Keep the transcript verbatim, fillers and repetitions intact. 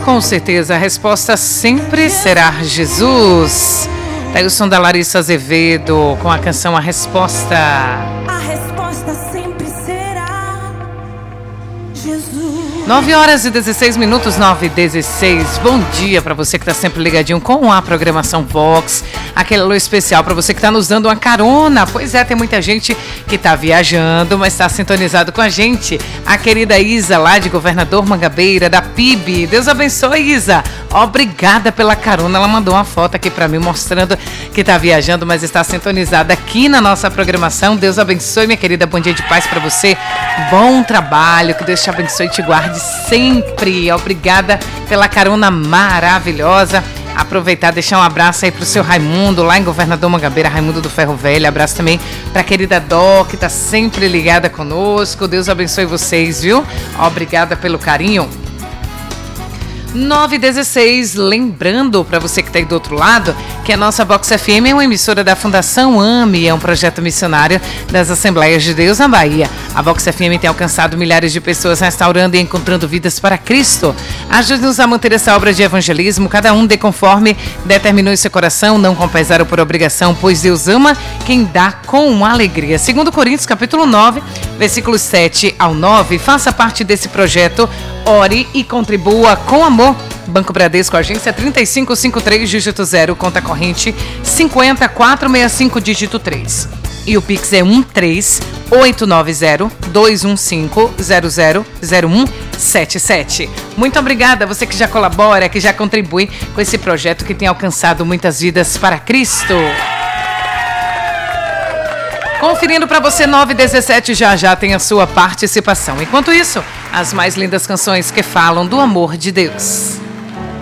Com certeza, a resposta sempre será Jesus. Tá aí o som da Larissa Azevedo com a canção A Resposta. A resposta sempre será Jesus. nove horas e dezesseis minutos, nove e dezesseis. Bom dia para você que está sempre ligadinho com a programação Vox. Aquele alô especial para você que está nos dando uma carona. Pois é, tem muita gente que está viajando, mas está sintonizado com a gente. A querida Isa, lá de Governador Mangabeira, da P I B. Deus abençoe, Isa. Obrigada pela carona. Ela mandou uma foto aqui para mim mostrando que está viajando, mas está sintonizada aqui na nossa programação. Deus abençoe, minha querida. Bom dia de paz para você. Bom trabalho. Que Deus te abençoe e te guarde sempre. Obrigada pela carona maravilhosa. Aproveitar, deixar um abraço aí pro seu Raimundo, lá em Governador Mangabeira, Raimundo do Ferro Velho. Abraço também pra querida Dó, que tá sempre ligada conosco. Deus abençoe vocês, viu? Obrigada pelo carinho. nove e dezesseis, lembrando para você que está aí do outro lado que a nossa Vox F M é uma emissora da Fundação AME, é um projeto missionário das Assembleias de Deus na Bahia. A Vox F M tem alcançado milhares de pessoas restaurando e encontrando vidas para Cristo. Ajude-nos a manter essa obra de evangelismo, cada um dê conforme determinou em seu coração, não com pesar ou por obrigação, pois Deus ama quem dá com alegria. Segundo Coríntios, capítulo nove, versículos sete ao nove, faça parte desse projeto, ore e contribua com amor. Banco Bradesco, agência trinta e cinco cinquenta e três, dígito zero, conta corrente cinquenta, quatrocentos e sessenta e cinco, dígito três. E o Pix é um três oito nove zero, dois um cinco, zero zero zero um sete sete. Muito obrigada a você que já colabora, que já contribui com esse projeto que tem alcançado muitas vidas para Cristo. Conferindo para você, nove e dezessete, já já tem a sua participação. Enquanto isso, as mais lindas canções que falam do amor de Deus.